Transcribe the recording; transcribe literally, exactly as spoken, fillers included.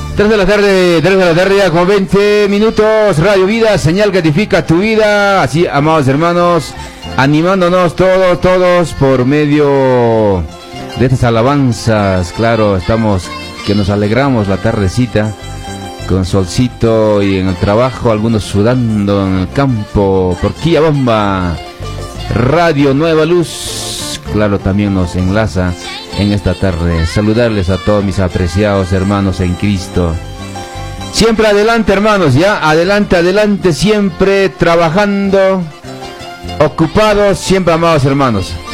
tres de la tarde, tres de la tarde, ya con veinte minutos, Radio Vida, señal que edifica tu vida. Así, amados hermanos, animándonos todos, todos por medio de estas alabanzas. Claro, estamos, que nos alegramos la tardecita con solcito y en el trabajo, algunos sudando en el campo, por Quillabamba. Radio Nueva Luz, claro, también nos enlaza en esta tarde. Saludarles a todos mis apreciados hermanos en Cristo. Siempre adelante, hermanos, ya, adelante, adelante, siempre trabajando, ocupados, siempre, amados hermanos.